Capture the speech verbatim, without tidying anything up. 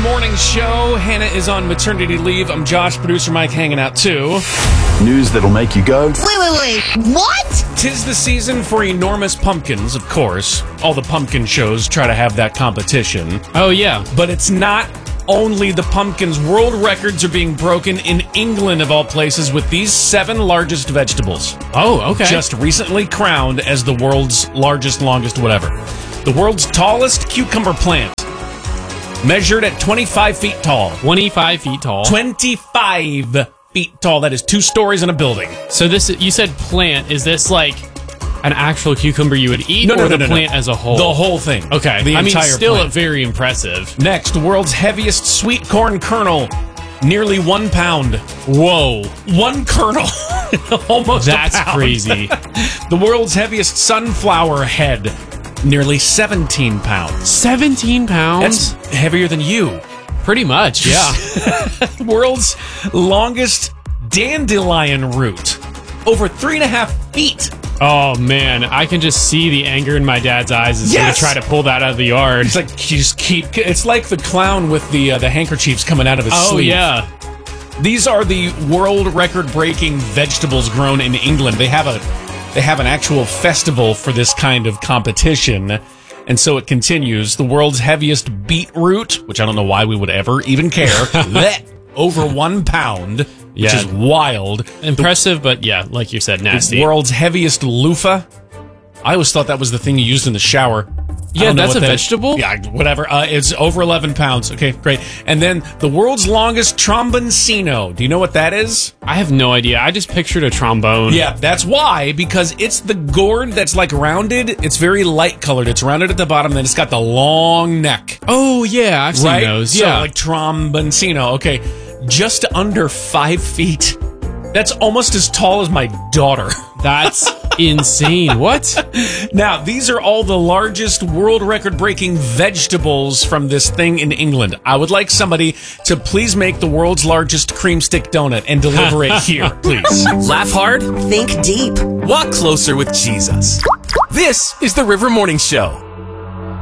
Morning Show. Hannah is on maternity leave. I'm Josh, producer Mike, hanging out too. News that'll make you go, Wait, wait, wait. What? Tis the season for enormous pumpkins, of course. All the pumpkin shows try to have that competition. Oh, yeah. But it's not only the pumpkins. World records are being broken in England, of all places, with these seven largest vegetables. Oh, okay. Just recently crowned as the world's largest, longest, whatever. The world's tallest cucumber plant, measured at twenty-five feet tall. twenty-five feet tall. twenty-five feet tall. That is two stories in a building. So this, you said plant. Is this like an actual cucumber you would eat, No, no, or no, the no, plant no. as a whole? The whole thing. Okay. The I mean, entire still plant. very impressive. Next, the world's heaviest sweet corn kernel, nearly one pound. Whoa. One kernel. Almost That's a pound. crazy. The world's heaviest sunflower head, nearly seventeen pounds. seventeen pounds? That's heavier than you. Pretty much, yeah. World's longest dandelion root, over three and a half feet. Oh, man. I can just see the anger in my dad's eyes as Yes! going to try to pull that out of the yard. It's like you just keep. It's like the clown with the uh, the handkerchiefs coming out of his Oh, sleeve. yeah. These are the world record-breaking vegetables grown in England. They have a they have an actual festival for this kind of competition. And so it continues. The world's heaviest beetroot, which I don't know why we would ever even care, bleh, over one pound, which Yeah. is wild. Impressive, but yeah, like you said, The nasty. world's heaviest loofah. I always thought that was the thing you used in the shower. I Yeah, don't know that's what a that- vegetable? Yeah, whatever. Uh, it's over eleven pounds. Okay, great. And then the world's longest tromboncino. Do you know what that is? I have no idea. I just pictured a trombone. Yeah, that's why, because it's the gourd that's like rounded. It's very light colored. It's rounded at the bottom, then it's got the long neck. Oh, yeah. I've seen Right? those. So, Yeah. like tromboncino. Okay, just under five feet. That's almost as tall as my daughter. That's insane. What? Now, these are all the largest world record-breaking vegetables from this thing in England. I would like somebody to please make the world's largest cream stick donut and deliver it here, please. Laugh hard, Think deep. walk closer with Jesus. This is the River Morning Show.